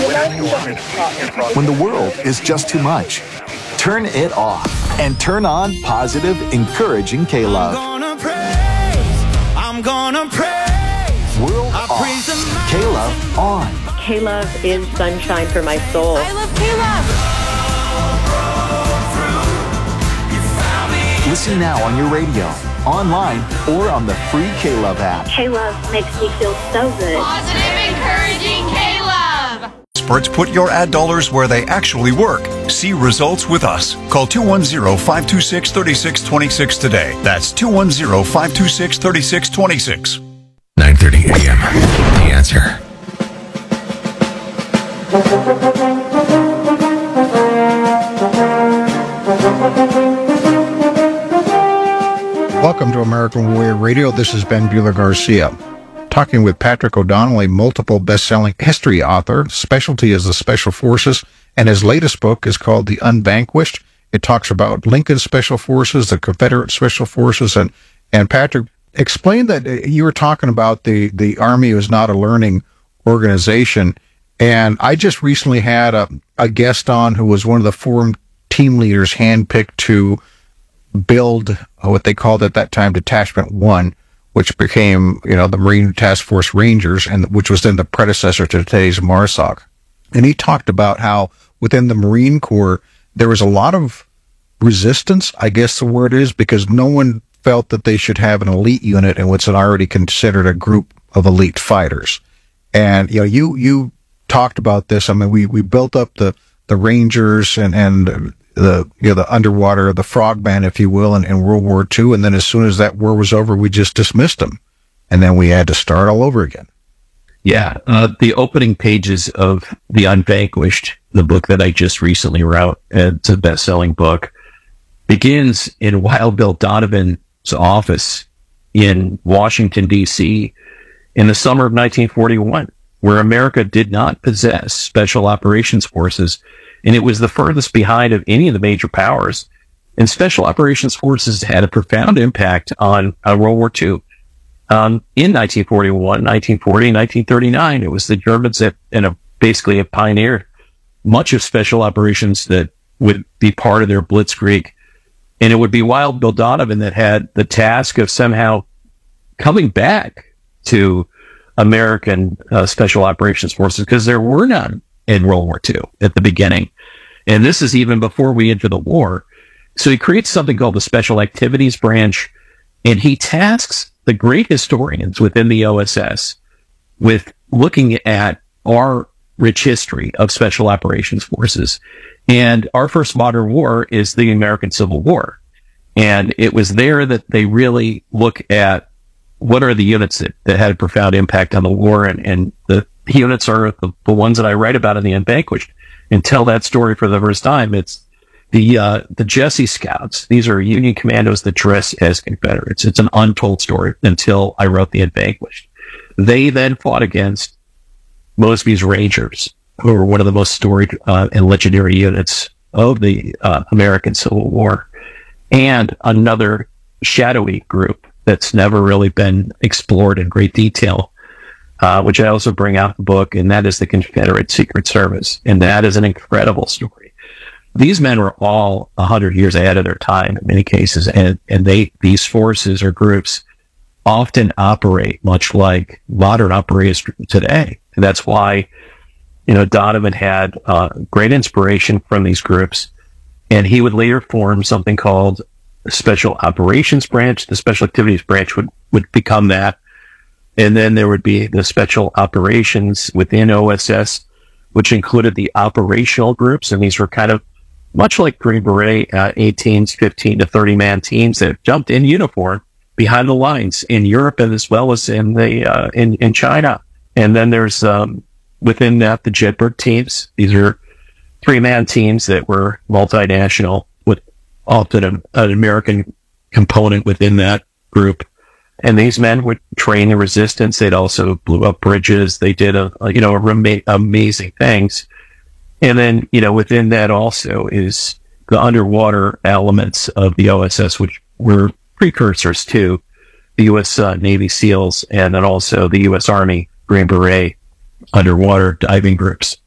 When the world is just too much, turn it off and turn on positive, encouraging K-Love. I'm gonna praise. World off. K-Love on. K-Love is sunshine for my soul. I love K-Love. Listen now on your radio, online, or on the free K-Love app. K-Love makes me feel so good. Positive, encouraging K-Love. Experts put your ad dollars where they actually work. See results with us. Call 210-526-3626 today. That's 210-526-3626. 9:30 a.m. The Answer. Welcome to American Warrior Radio. This is Ben Bueller Garcia, talking with Patrick O'Donnell, a multiple best-selling history author. Specialty is the Special Forces, and his latest book is called The Unvanquished. It talks about Lincoln's Special Forces, the Confederate Special Forces, and Patrick, explain that you were talking about the Army was not a learning organization, and I just recently had a guest on who was one of the foreign team leaders handpicked to build what they called at that time Detachment 1, which became, the Marine Task Force Rangers, and which was then the predecessor to today's MARSOC. And he talked about how within the Marine Corps, there was a lot of resistance, I guess the word is, because no one felt that they should have an elite unit in what's already considered a group of elite fighters. And, you talked about this. I mean, we built up the Rangers and the underwater, the frogman, if you will, in World War II. And then as soon as that war was over, we just dismissed them. And then we had to start all over again. Yeah. The opening pages of The Unvanquished, the book that I just recently wrote, it's a best-selling book, begins in Wild Bill Donovan's office in Washington, D.C. in the summer of 1941, where America did not possess special operations forces, and it was the furthest behind of any of the major powers. And special operations forces had a profound impact on World War II. In 1941, 1940, 1939, it was the Germans that basically have pioneered much of special operations that would be part of their blitzkrieg. And it would be Wild Bill Donovan that had the task of somehow coming back to American special operations forces, because there were none in World War II at the beginning. And this is even before we enter the war. So he creates something called the Special Activities Branch, and he tasks the great historians within the OSS with looking at our rich history of special operations forces. And our first modern war is the American Civil War. And it was there that they really look at what are the units that had a profound impact on the war. And the units are the ones that I write about in The Unvanquished, and tell that story for the first time. It's the Jesse Scouts. These are Union commandos that dress as Confederates. It's an untold story until I wrote The Unvanquished. They then fought against Mosby's Rangers, who were one of the most storied and legendary units of the American Civil War, and another shadowy group that's never really been explored in great detail, which I also bring out in the book, and that is the Confederate Secret Service. And that is an incredible story. These men were all 100 years ahead of their time in many cases, and these forces or groups often operate much like modern operators today. And that's why, Donovan had great inspiration from these groups, and he would later form something called the Special Operations Branch. The Special Activities Branch would become that. And then there would be the Special Operations within OSS, which included the operational groups. And these were kind of much like Green Beret, 18s, 15 to 30-man teams that jumped in uniform behind the lines in Europe, and as well as in in China. And then there's within that the Jedburgh teams. These are 3-man teams that were multinational, with often an American component within that group. And these men would train the resistance. They'd also blew up bridges. They did amazing things. And then, within that also is the underwater elements of the OSS, which were precursors to the U.S. Navy SEALs, and then also the U.S. Army Green Beret underwater diving groups.